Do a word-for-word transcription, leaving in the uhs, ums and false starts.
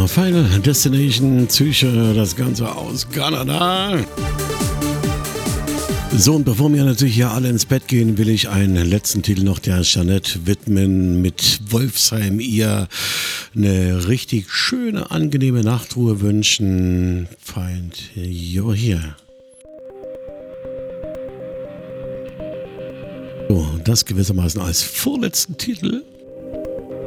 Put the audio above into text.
Final Destination Psyche, das Ganze aus Kanada. So, und bevor wir natürlich hier alle ins Bett gehen, will ich einen letzten Titel noch der Jeanette widmen mit Wolfsheim. Ihr eine richtig schöne, angenehme Nachtruhe wünschen. Find you're here. So, das gewissermaßen als vorletzten Titel.